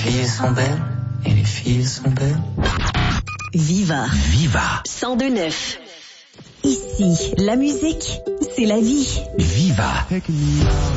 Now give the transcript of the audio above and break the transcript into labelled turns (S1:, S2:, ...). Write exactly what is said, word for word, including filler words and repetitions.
S1: filles sont belles et les filles sont belles.
S2: Viva.
S3: Viva.
S2: cent deux neuf. Ici, la musique, c'est la vie.
S3: Viva.